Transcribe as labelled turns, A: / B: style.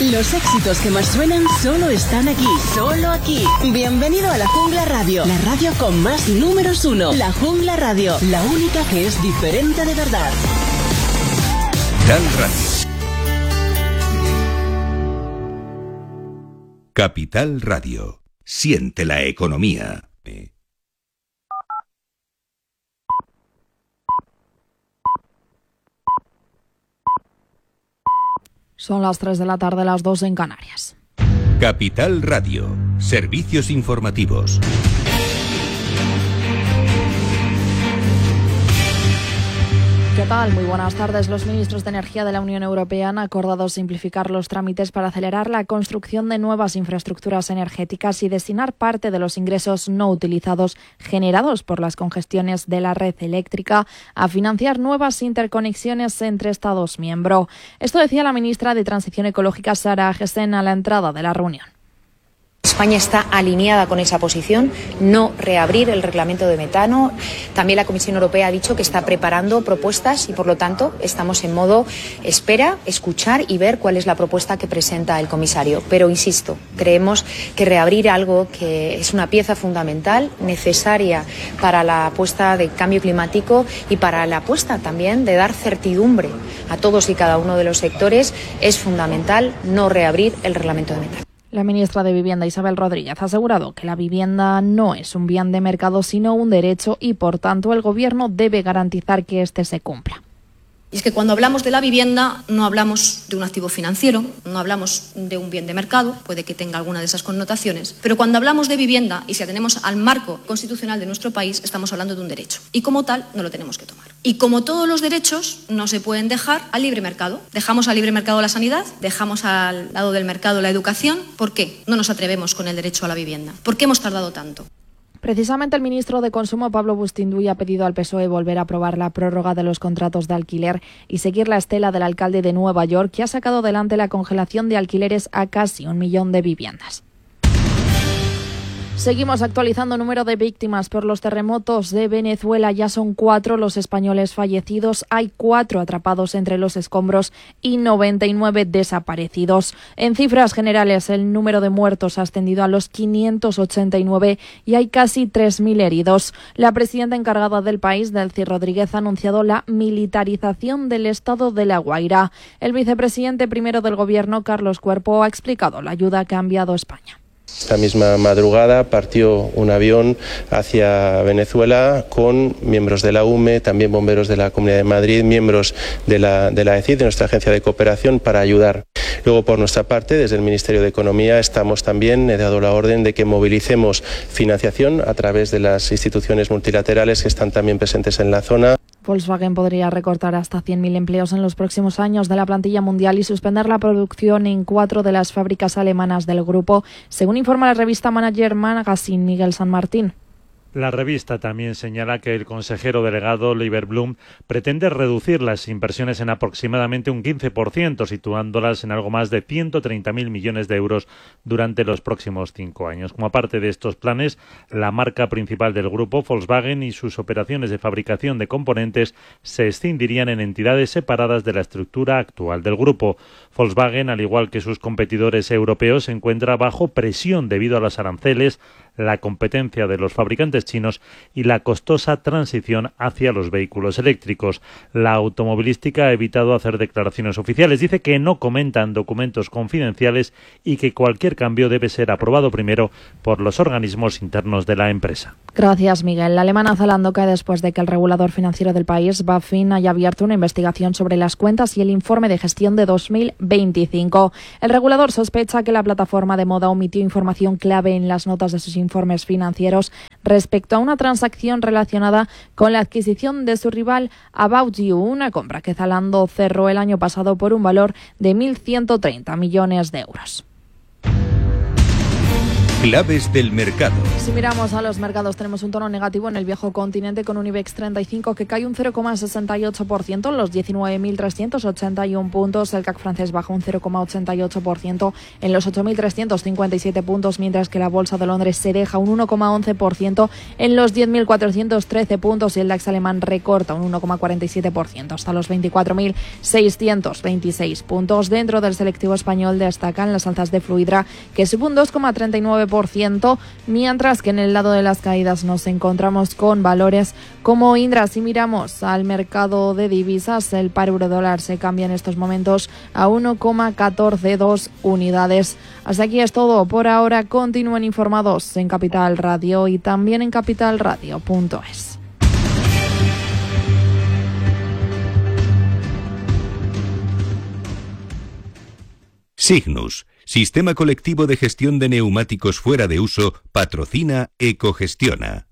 A: Los éxitos que más suenan solo están aquí, solo aquí. Bienvenido a La Jungla Radio, la radio con más números 1. La Jungla Radio, la única que es diferente de verdad.
B: Capital Radio. Capital Radio. Siente la economía.
C: Son las 3 de la tarde, las 2 en Canarias.
B: Capital Radio. Servicios informativos.
C: ¿Qué tal? Muy buenas tardes. Los ministros de Energía de la Unión Europea han acordado simplificar los trámites para acelerar la construcción de nuevas infraestructuras energéticas y destinar parte de los ingresos no utilizados generados por las congestiones de la red eléctrica a financiar nuevas interconexiones entre Estados miembros. Esto decía la ministra de Transición Ecológica, Sara Agesen, a la entrada de la reunión.
D: España está alineada con esa posición, no reabrir el reglamento de metano. También la Comisión Europea ha dicho que está preparando propuestas y, por lo tanto, estamos en modo espera, escuchar y ver cuál es la propuesta que presenta el comisario. Pero, insisto, creemos que reabrir algo que es una pieza fundamental, necesaria para la apuesta de cambio climático y para la apuesta también de dar certidumbre a todos y cada uno de los sectores, es fundamental no reabrir el reglamento de metano.
C: La ministra de Vivienda, Isabel Rodríguez, ha asegurado que la vivienda no es un bien de mercado, sino un derecho y, por tanto, el Gobierno debe garantizar que este se cumpla.
E: Y es que cuando hablamos de la vivienda no hablamos de un activo financiero, no hablamos de un bien de mercado, puede que tenga alguna de esas connotaciones, pero cuando hablamos de vivienda y si atenemos al marco constitucional de nuestro país, estamos hablando de un derecho y como tal no lo tenemos que tomar. Y como todos los derechos no se pueden dejar al libre mercado. Dejamos al libre mercado la sanidad, dejamos al lado del mercado la educación. ¿Por qué no nos atrevemos con el derecho a la vivienda? ¿Por qué hemos tardado tanto?
C: Precisamente el ministro de Consumo, Pablo Bustinduy, ha pedido al PSOE volver a aprobar la prórroga de los contratos de alquiler y seguir la estela del alcalde de Nueva York, que ha sacado adelante la congelación de alquileres a casi 1 millón de viviendas. Seguimos actualizando número de víctimas por los terremotos de Venezuela. Ya son 4 los españoles fallecidos. Hay 4 atrapados entre los escombros y 99 desaparecidos. En cifras generales, el número de muertos ha ascendido a los 589 y hay casi 3.000 heridos. La presidenta encargada del país, Delcy Rodríguez, ha anunciado la militarización del estado de La Guaira. El vicepresidente primero del Gobierno, Carlos Cuerpo, ha explicado la ayuda que ha enviado España.
F: Esta misma madrugada partió un avión hacia Venezuela con miembros de la UME, también bomberos de la Comunidad de Madrid, miembros de la ECID, de nuestra agencia de cooperación, para ayudar. Luego, por nuestra parte, desde el Ministerio de Economía estamos también, he dado la orden de que movilicemos financiación a través de las instituciones multilaterales que están también presentes en la zona.
C: Volkswagen podría recortar hasta 100.000 empleos en los próximos años de la plantilla mundial y suspender la producción en 4 de las fábricas alemanas del grupo, según informa la revista Manager Magazine. Miguel San Martín.
G: La revista también señala que el consejero delegado Oliver Blume pretende reducir las inversiones en aproximadamente un 15%, situándolas en algo más de 130.000 millones de euros durante los próximos 5 años. Como parte de estos planes, la marca principal del grupo, Volkswagen, y sus operaciones de fabricación de componentes se escindirían en entidades separadas de la estructura actual del grupo. Volkswagen, al igual que sus competidores europeos, se encuentra bajo presión debido a los aranceles, la competencia de los fabricantes chinos y la costosa transición hacia los vehículos eléctricos. La automovilística ha evitado hacer declaraciones oficiales. Dice que no comentan documentos confidenciales y que cualquier cambio debe ser aprobado primero por los organismos internos de la empresa.
C: Gracias, Miguel. La alemana Zalando cae después de que el regulador financiero del país, BaFin, haya abierto una investigación sobre las cuentas y el informe de gestión de 2025. El regulador sospecha que la plataforma de moda omitió información clave en las notas de sus informes financieros respecto a una transacción relacionada con la adquisición de su rival About You, una compra que Zalando cerró el año pasado por un valor de 1.130 millones de euros.
B: Claves del mercado.
C: Si miramos a los mercados, tenemos un tono negativo en el viejo continente con un IBEX 35 que cae un 0,68% en los 19.381 puntos. El CAC francés baja un 0,88% en los 8.357 puntos, mientras que la Bolsa de Londres se deja un 1,11% en los 10.413 puntos y el DAX alemán recorta un 1,47% hasta los 24.626 puntos. Dentro del selectivo español destacan las alzas de Fluidra, que sube un 2,39%, mientras que en el lado de las caídas nos encontramos con valores como Indra. Si miramos al mercado de divisas, el par euro-dólar se cambia en estos momentos a 1,142 unidades. Hasta aquí es todo por ahora. Continúen informados en Capital Radio y también en capitalradio.es.
B: Signus, Sistema Colectivo de Gestión de Neumáticos Fuera de Uso, patrocina Ecogestiona.